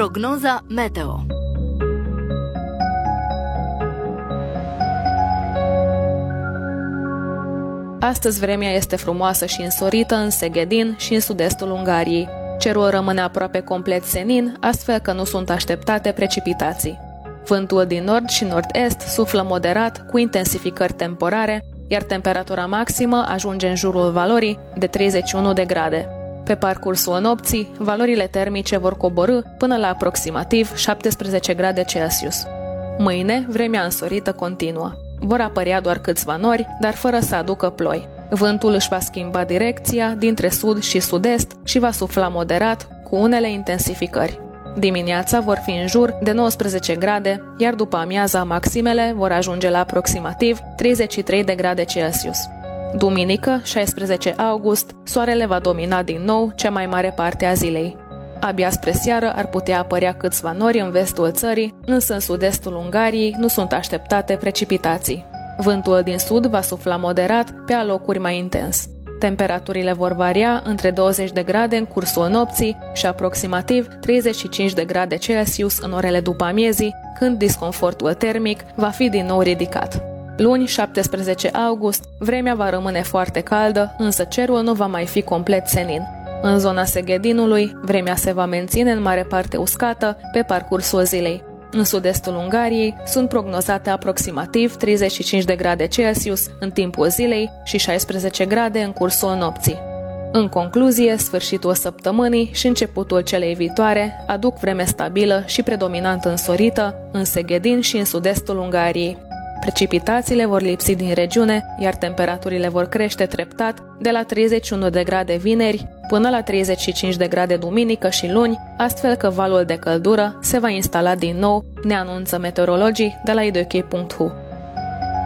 Prognoza meteo. Astăzi vremea este frumoasă și însorită în Seghedin și în sud-estul Ungariei. Cerul rămâne aproape complet senin, astfel că nu sunt așteptate precipitații. Vântul din nord și nord-est suflă moderat, cu intensificări temporare, iar temperatura maximă ajunge în jurul valorii de 31 de grade. Pe parcursul nopții, valorile termice vor coborî până la aproximativ 17 grade Celsius. Mâine, vremea însorită continuă. Vor apărea doar câțiva nori, dar fără să aducă ploi. Vântul își va schimba direcția dintre sud și sud-est și va sufla moderat, cu unele intensificări. Dimineața vor fi în jur de 19 grade, iar după amiaza maximele vor ajunge la aproximativ 33 de grade Celsius. Duminică, 16 august, soarele va domina din nou cea mai mare parte a zilei. Abia spre seară ar putea apărea câțiva nori în vestul țării, însă în sud-estul Ungariei nu sunt așteptate precipitații. Vântul din sud va sufla moderat, pe alocuri mai intens. Temperaturile vor varia între 20 de grade în cursul nopții și aproximativ 35 de grade Celsius în orele după amiezii, când disconfortul termic va fi din nou ridicat. Luni, 17 august, vremea va rămâne foarte caldă, însă cerul nu va mai fi complet senin. În zona Seghedinului, vremea se va menține în mare parte uscată pe parcursul zilei. În sud-estul Ungariei sunt prognozate aproximativ 35 de grade Celsius în timpul zilei și 16 grade în cursul nopții. În concluzie, sfârșitul săptămânii și începutul celei viitoare aduc vreme stabilă și predominant însorită în Seghedin și în sud-estul Ungariei. Precipitațiile vor lipsi din regiune, iar temperaturile vor crește treptat de la 31 de grade vineri până la 35 de grade duminică și luni, astfel că valul de căldură se va instala din nou, ne anunță meteorologii de la idok.hu.